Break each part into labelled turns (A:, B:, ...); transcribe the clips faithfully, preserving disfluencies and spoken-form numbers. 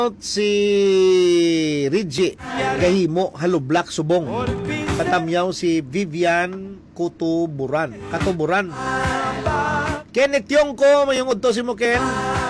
A: Si Reggie Gahimo Halublak Subong. Katamyaw si Vivian Kutuburan. Katuburan. Kenneth Yongko, mayong udto si mo Ken.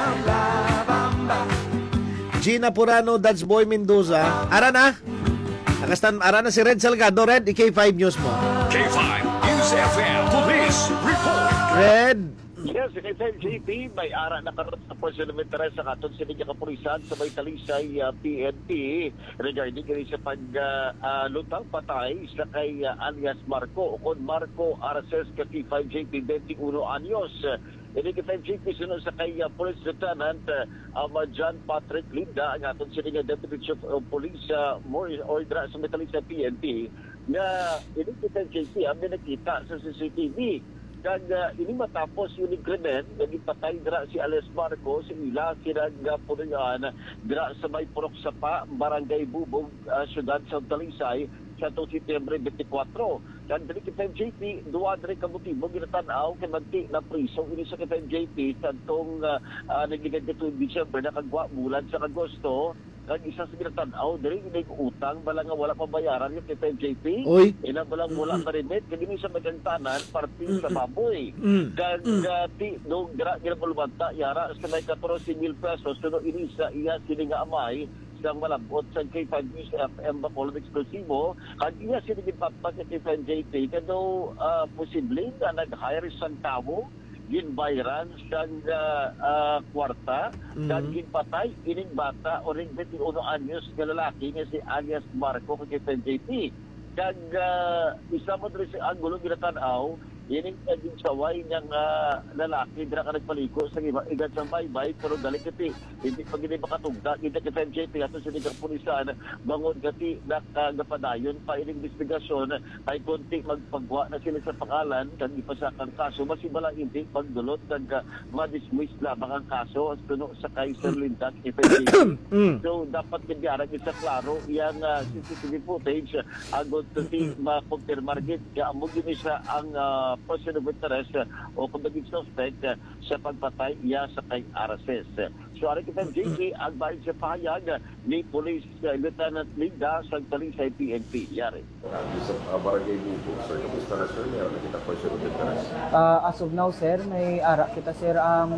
A: Gina Purano, That's Boy Mendoza. Ara na. Nakastan, ara na si Red Salgado. Red, i K five News mo.
B: K five News F M Police Report.
A: Red.
C: Yes, K five J P, may ara na karoon sa person of interest sa katon sa Liga Kapulisan sa may talisay uh, P N P regarding kini sa paglutang uh, uh, patay sa kay uh, alias Marco o kon Marco Arces ka K five J P twenty-one anyos. Ini K five J P sunod sa kay uh, Police Lieutenant uh, um, John Patrick Linda ang aton sa Liga Deputy Chief of Police uh, more or dra sa may talisay P N P na ini K five J P ang nakita sa C C T V. Kag uh, ini matapos yung krimen, naging patay dira si Alias Marco, si ila sinagapunan dira sa may Purok Sapa, Barangay Bubog, uh, Syudad sa Talisay, sa Setyembre twenty-four. Kag diri K five J P, duwa diri ka motibo ginatanaw kay magti na priso ini sa K five J P kadtong uh, uh, nagligad dito Disyembre nakagwa bulan sa Agosto. Kag isa sa ginatanaw diri inay utang bala nga wala pa bayaran yung K five J P.
A: Oy.
C: Ina balang wala pa remit kag ini sa magangtanan parti sa baboy.
A: Mm.
C: Kag uh, ti no gra ginapulbanta yara sa may fourteen mil pesos kuno ini sa iya sini nga amay sang malabot sa K five News F M Bacolod Exclusivo kag iya sini gipapag sa K five J P kado uh, posible nga nag-hire sang tawo ginbayran sang uh, uh, kwarta
A: Mm-hmm.
C: kag ginpatay ining bata o ring twenty-one anyos nga lalaki nga si alias Marco kag K five J P kag uh, isa mo diri sa anggulo ginatanaw ining kaging saway niyang uh, lalaki dira ka nagpaliko sa iba igad sa baybay pero dali kati hindi pa gini makatugda kita K five J P ato sa Liga Kapulisan bangon kati nakagapadayon pa ining investigasyon ay konti magpagwa na sila sa pangalan kag ipasakang kaso masibala hindi pagdulot kag uh, ma-dismiss lamang ang kaso kuno sa kay Sir Linda K five J P. So dapat kagiyara isa klaro iyang uh, C C T V footage agot uh, ti ma-confirmar gid kaya amo gini siya ang uh, person of interest uh, o kung naging suspect uh, sa pagpatay iya sa kay Arces. So ari kita J P ang bahin sa pahayag uh, ni Police uh, Lieutenant Linda sa Talisay P N P. Yari.
D: Sa uh, Barangay Bubog, sir, kamusta na sir? Meron na kita person of interest.
E: Uh, as of now, sir, may ara kita, sir, um,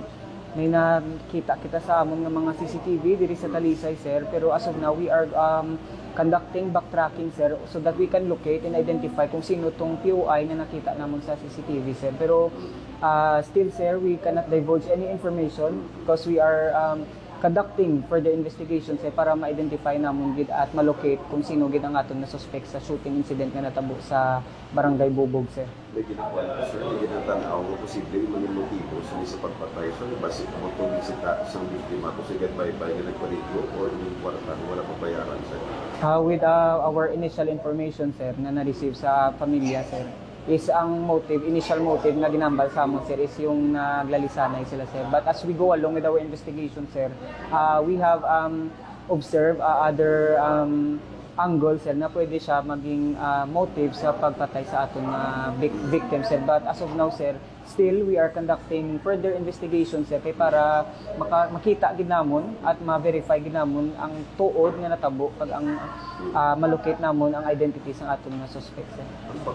E: may nakita kita sa amon ng mga C C T V diri sa Talisay, sir. Pero as of now, we are um, conducting backtracking, sir, so that we can locate and identify kung sino tong P O I na nakita namon sa C C T V, sir. Pero uh, still, sir, we cannot divulge any information because we are um, conducting further investigations eh, para ma-identify namon gid at ma-locate kung sino gid ang aton na suspect sa shooting incident nga natabo sa Barangay Bubog, sir.
D: May ginakuha ka, sir, may ginatanaw na posible yung mga motibo sa sa pagpatay. So, basi mo itong bisita sa biktima kung sige bye-bye na nagpaligo o yung kwartan, wala pa bayaran, sir.
E: Uh, with uh, our initial information, sir, na na-receive sa pamilya, sir, is ang motive, initial motive na ginambal sa amon, sir, is yung naglalisanay sila, sir. But as we go along with our investigation, sir, uh, we have um, observed uh, other um, angle, sir, na pwede siya maging uh, motive sa pagpatay sa aton uh, victim, sir. But as of now, sir, still we are conducting further investigation, sir, kay para maka, makita gid namon at ma-verify gid namon ang tuod nga natabo pag ang uh, malocate namon ang identity sa aton nga suspect, sir.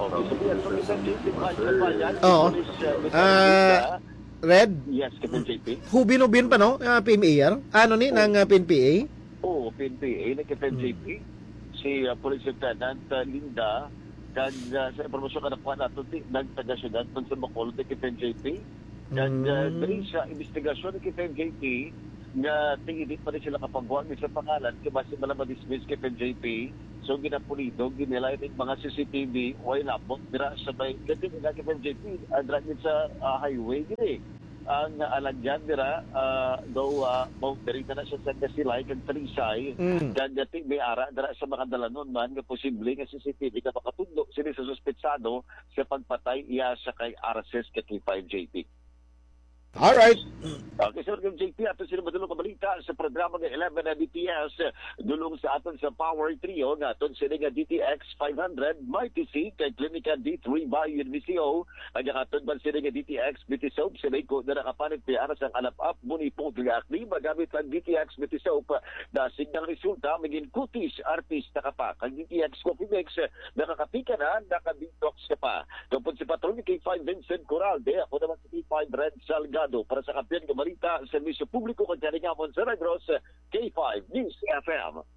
A: Oo. Ah, Red,
C: Yes, K five J P.
A: hubin-ubin pa no, uh, P M A R. Ano ni ng uh, P N P A?
C: Oo, P N P A na K five J P. Si uh, Police Lieutenant uh, Linda kag uh, sa impormasyon ka nakuha nato ti nagtaga-syudad tungkol sa Bacolod K five J P. Kag uh, diri sa investigasyon ni K five J P nga tingidit pa rin sila kapagwa sa pangalan kay base mala ma-dismiss K five J P. So ginapulido ginilay ng mga C C T V way labot dira sa bay dito nga K five J P adra sa uh, highway gini ang alagyan dira uh, though uh, boundary na sa San Gasilay kag Talisay
A: Mm.
C: kag dati may ara dira sa mga dalanon man nga posible nga C C T V ka makatudlo sini sa suspetsado sa pagpatay iya sa kay Arces ka K five J P.
A: Alright.
C: Okay, Sir J P, ato sila madulong kabalita sa programa ng eleven na D T S dulong sa aton sa Power Trio nga aton sila nga D T X five hundred Mighty C kay Klinika D three by U N B C O ang aton man sila nga D T X Beauty Soap sila ko na nakapanit pi aras ang alap-up muni po nga akli magamit ang D T X Beauty Soap na signal resulta maging kutis artist na ka pa kang D T X Coffee Mix nakakapika na nakadetox ka pa kapag si Patrón kay five Vincent Coralde ako naman si five Red Salgado para sa kampiyan ng balita sa servisyo publiko kag Kalingamon sa Negros K five News F M.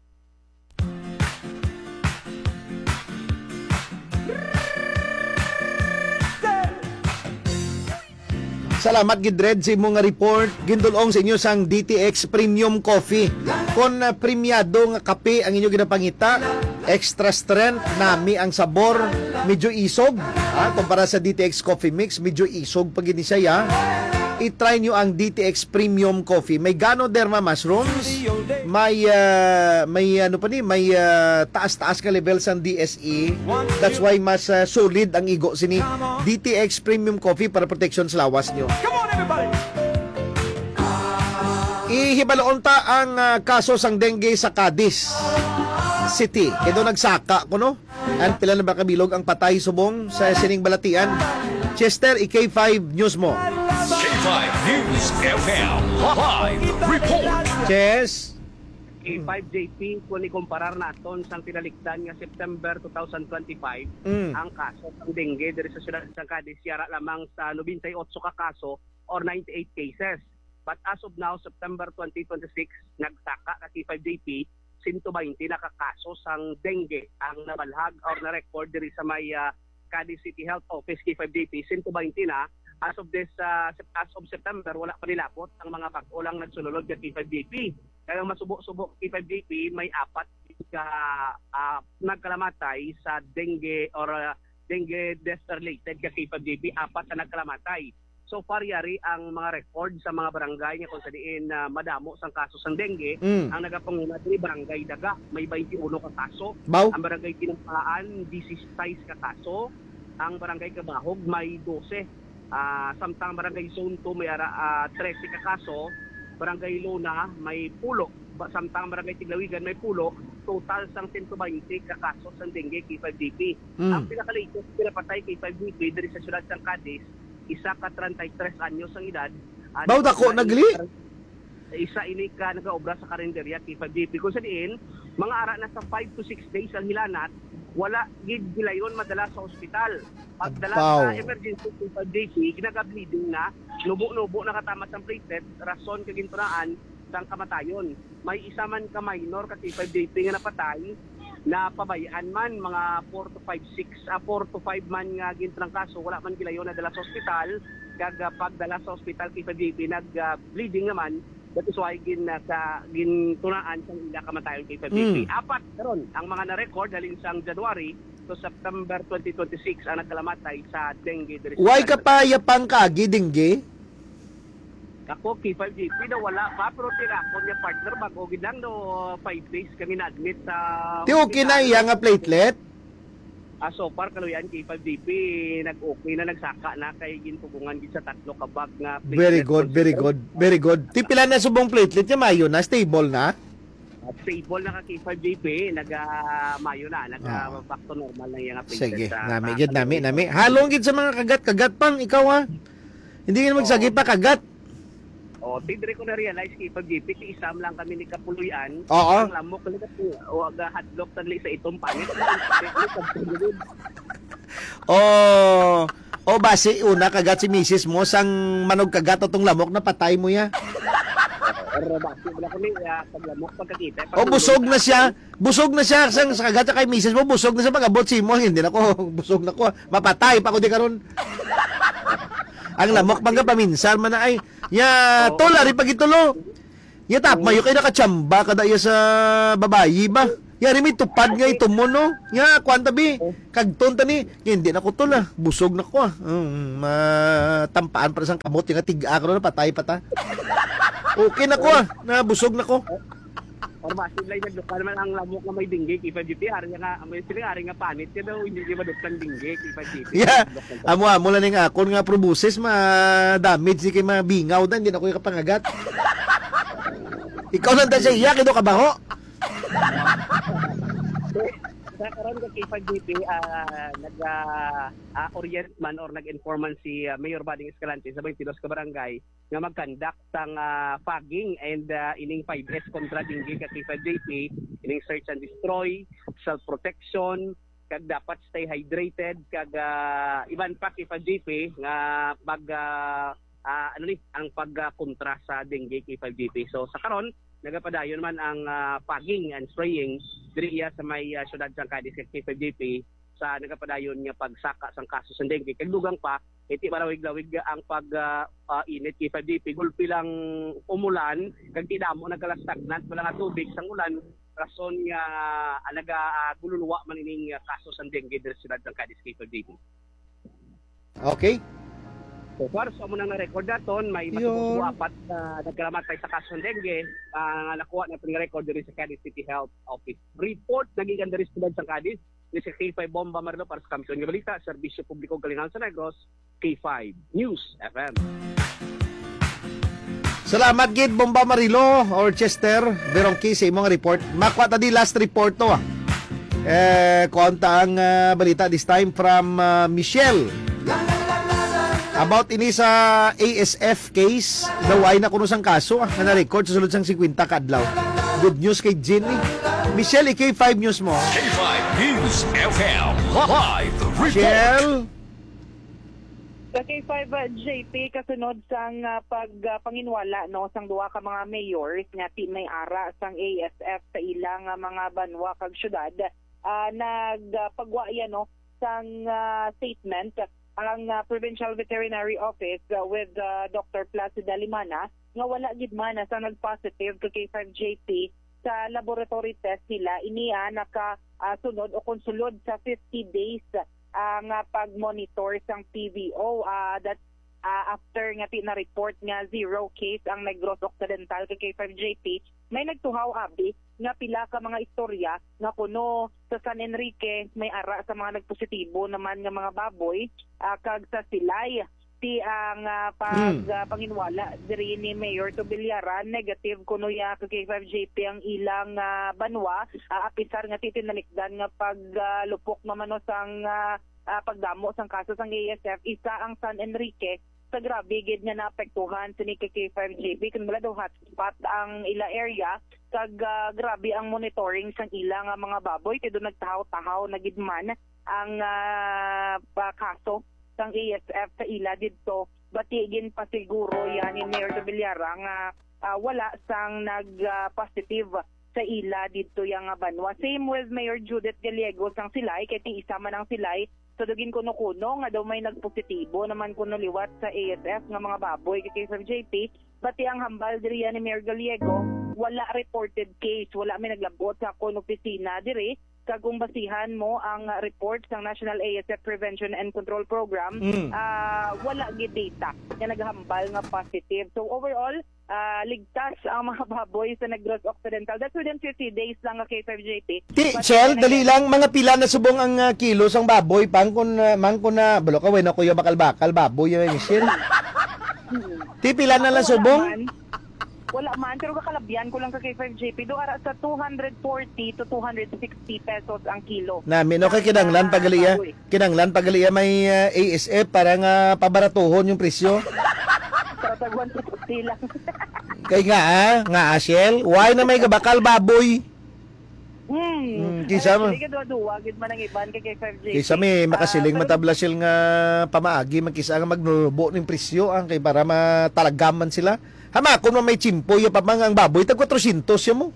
A: Salamat gidred sa imong nga report gindulong sa inyo sang D T X Premium Coffee. Kon uh, premiado nga kape ang inyo ginapangita, extra strength, nami ang sabor, medyo isog, ha, kumpara sa D T X Coffee Mix, medyo isog pag ini siya. I-try nyo ang D T X Premium Coffee. May Ganoderma mushrooms, may uh, may ano pa ni, may uh, taas-taas ka level sa D S E. That's why mas uh, solid ang igo sini D T X Premium Coffee para protection sa lawas nyo.
B: Come on, everybody!
A: Ihibaloon ta ang uh, kaso sang dengue sa Cadiz City. Kaya nagsaka ko no. Ang pila na ba kabilog ang patay subong sa sining balatian. Chester, i K five News mo.
B: K five News F M Live Report.
A: Chess.
F: K five J P kung ikumparar naton sang pinalikdan nga September twenty twenty-five
A: Mm.
F: ang kaso ng dengue diri sa siyudad sa Cadiz yara lamang sa ninety-eight ka kaso or ninety-eight cases. But as of now, September twenty twenty-six, nagsaka ka K five J P one twenty na kakaso sang dengue ang nabalhag or na-record diri sa may uh, Cadiz City Health Office K five J P one twenty na. As of this uh, as of September, wala pa nilapot ang mga pag-ulang nagsululod sa K five J P. Kaya masubok-subok K five J P, may apat ka uh, nagkalamatay sa dengue or uh, dengue death related ka K five J P, apat na nagkalamatay. So far yari ang mga record sa mga barangay nga kung saan uh, madamo sang kaso sang dengue.
A: Mm.
F: Ang nagapanguna diri barangay Daga, may twenty-one ka kaso.
A: Baw.
F: Ang barangay Tinumpaan, sixteen ka kaso. Ang barangay Kabahog, may twelve. Uh, samtang barangay Zone two, may ara, uh, thirteen ka kaso. Barangay Luna, may pulo. Samtang barangay Tiglawigan, may pulo. Total sang one twenty ka kaso sang dengue K five J P.
A: Mm.
F: Ang pinaka-latest pinapatay K five J P diri sa siyudad sang Cadiz, isa ka thirty-three anyos ang edad. Uh,
A: Baw dako nagli.
F: Isa ini ka nagaobra sa karinderya K five J P. Kung sa diin, mga ara na sa five to six days ang hilanat, wala gid gilayon madala sa ospital. Pagdala
A: Abaw.
F: sa emergency K five J P, kinaga-bleeding na, nubo-nubo nakatama sa platelet, rason kagintunaan sang kamatayon. May isa man ka minor ka K five J P nga napatay, na pabayaan man mga four to five, six, uh, four to five man nga gintrang kaso, wala man gilayon na dala sa ospital. Kag pagdala sa ospital K five J P nag-bleeding uh, naman. That is why gin uh, sa gintunaan sang ila kamatayon K five J P.
A: Mm.
F: Apat karon ang mga na-record halin sang January to September twenty twenty-six ang nagkalamatay sa dengue diri sa
A: Why ka
F: Cadiz.
A: pa yapang kagi dingge?
F: Ako, K five J P na wala pa, pero tinakon niya partner, bago gilang no five days kami na-admit sa...
A: Ti okay na iya nga platelet?
F: Ah, so far, kaluyan, K five J P, nag-okay na, nagsaka na, kay gintugungan din sa tatlo kabag nga... platelet
A: Very good, very good, very good. Ti pila na subong platelet niya mayo na, stable na?
F: At stable na ka K five J P, nag-mayo na, nag-back to normal na yung platelet.
A: Sige,
F: sa-
A: nami,
F: sa-
A: gid nami, nami. Halong gid sa mga kagat-kagat pang, ikaw ha? Hindi ka magsagi pa kagat.
F: O, tidre ko na-realize K five J P, ti isam lang kami ni Kapuluyan.
A: Oo.
F: Ang lamok ulit at o aga-hotdog tagli sa itong panit.
A: Oh, o base una kagat si misis mo sang manog kagat atong lamok na patay mo ya.
F: Pero basi, wala kami uh, paglamok pagkakita.
A: O busog na siya, busog na siya sang sa kagat sa kay misis mo, busog na siya pag-abot si mo, hindi na ko, busog na ko, mapatay pa ko di karon. Ang lamok bangga paminsan man na ay, ya tol ari pag itulo. Ya tap mayo kay nakachamba kada iya sa babayi ba. Ya ri may tupad nga ito mo no. Ya kwanta bi, kagton tani, hindi na ko tol ah, busog na ko ah. Um, matampaan para sang kamot yung tiga ko na patay pata. Okay na ko ah, na busog na ko.
F: Or masin lang nagdukta naman ang lamok na may dinggig, K five G P, ari nga, may sila ari nga panit, kaya daw hindi di maduktan dinggig, K five G P.
A: Yeah. Amo amo lang ning akon nga probuses ma damage di kay mabingaw dan hindi na ko kapangagat. Ikaw nanda siya iya kido ka ba ho?
F: Sa karon ka K five G P, ah, nag-orient man or nag-inform man si ah, Mayor Bading Escalante sa twenty-two ka barangay nga mag-conduct sang ah, fogging and ah, ining five S kontra dinggig ka K five G P, ining search and destroy, self-protection, kag dapat stay hydrated, kag ah, iban pa K five G P nga mag ah, ah, ano ni ang pagkontra sa dengue K five G P. So sa karon nagapadayon man ang ah, fogging and spraying diri iya sa may uh, syudad sang Cadiz kag K five G P sa nagapadayon nga pagsaka sang kaso sa dengue. Kag dugang pa iti malawig-lawig ang pag uh, uh, init K five G P, gulpi lang umulan kag di damo nagkalastagnant wala nga tubig sang ulan, rason nga uh, nagagululuwa uh, man ining uh, kaso sa dengue diri sa syudad sang Cadiz K five G P.
A: Okay.
F: So far, so mo nang na-record naton, may
A: Yun.
F: matubos apat na nagkalamatay sa kaso ng dengue, uh, nakuha na pang record diri sa Cadiz City Health Office. Report naging diri sa sa Cadiz, ni sa K five Bomba Marlo para sa Kampiyon nga Balita, Serbisyo Publiko Galingan sa Negros, K five News F M.
A: Salamat gid Bomba Marilo or Chester Berongki sa imong report. Makwa ta di last report to ah. Eh konta ang uh, balita this time from uh, Michelle. About ini sa A S F case, daw ay na kuno sang kaso ah, na na-record sa sulod sang fifty kadlaw. Good news kay Jenny. Michelle, K five News mo.
B: K five News F M Live Report.
A: Michelle.
G: Sa K five uh, J P kasunod sang uh, pagpanginwala uh, no sang duha ka mga mayors nga may ara sang A S F sa ilang uh, mga banwa kag syudad, uh, nagpagwa uh, no sang uh, statement ang uh, Provincial Veterinary Office uh, with uh, Doctor Placida Limana nga wala gid man sa nag-positive ka K five J P sa laboratory test nila. Iniya naka uh, sunod o konsulod sa fifty days ang uh, pag-monitor sang P V O uh, that uh, after nga na-report nga zero case ang Negros Occidental ka K five J P, may nagtuhaw abi nga pila ka mga istorya nga kuno sa San Enrique may ara sa mga nagpositibo naman nga mga baboy, uh, kag sa Silay ti ang uh, pag
A: Hmm.
G: uh, panginwala diri ni Mayor Tobillaran negative kuno ya ka K five J P ang ilang uh, banwa, uh, apisar nga titinalikdan nga paglupok uh, naman no sang uh, uh, pagdamo sang kaso sang A S F, isa ang San Enrique sa grabe gid nga naapektuhan sa ni K five J P kun wala daw hotspot ang ila area kag uh, grabe ang monitoring sang ilang uh, mga baboy kay do nagtahaw-tahaw na gid man ang uh, kaso sang A S F sa ila didto. Batigin pa siguro yan ni Mayor Tobillaran nga uh, wala sang nag-positive uh, sa ila didto yang uh, banwa. Same with Mayor Judith Gallego sang Silay kay ti isa man ang Silay. So dugin kuno kuno nga daw may nagpositibo naman kuno liwat sa A S F nga mga baboy kay K five J P. Pati ang hambal diri ni Mayor Gallego, wala reported case, wala may naglabot sa kon opisina diri. Kag kung basihan mo ang uh, report ng National A S F Prevention and Control Program,
A: Mm.
G: uh, wala gid data nga naghambal nga positive. So overall, uh, ligtas ang mga baboy sa Negros Occidental. That's within fifty days lang nga K five J P.
A: Ti,
G: But
A: Chel,
G: then
A: dali
G: again,
A: lang mga pila na subong ang uh, kilo sang baboy pang kun uh, mang kun na balo ka way na kuya bakal-bakal baboy yung Michelle. Ti pila na lang
G: wala
A: subong.
G: man. Wala man, pero kakalabyan ko lang ka K five J P. Do ara sa two forty to two sixty pesos ang kilo.
A: Namin okay kinanglan pagaliya. Kinanglan pagaliya may uh, A S F para nga pabaratuhon yung presyo.
G: Para sa one fifty lang.
A: Kay nga ah, nga Ashel, why na may kabakal baboy?
G: Hmm.
A: kisa mo.
G: Sige, duwa-duwa. Gid man ang iban kay K five J P.
A: Kisa may makasiling
G: Ah, pero-
A: matabla sila nga pamaagi magkisa nga magnubo ng presyo ang kay para matalagaman sila. Hama kung may chimpoy pa mang ang baboy tag four hundred siya mo.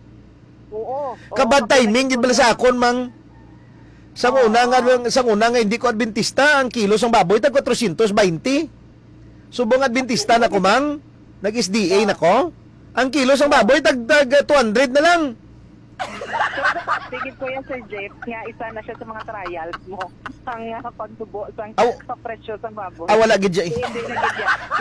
G: Oo. oo,
A: Kabad
G: kapag
A: timing gid bala
G: nag-
A: sa akon mang sa
G: Oo,
A: una nga
G: oo.
A: sa una nga hindi ko adventista ang kilo sang baboy tag four twenty. Subong adventista na ko mang nag-S D A na ko. Ang kilo sang baboy tag, tag two hundred na lang.
G: Pero dapat, tigit ko yan, Sir Jeff, nga isa na siya sa mga trials mo. Ang uh, pagtubo, sang
A: Aw.
G: sa presyo sa baboy.
A: Ah, wala gid siya eh.
G: Hindi na gid yan.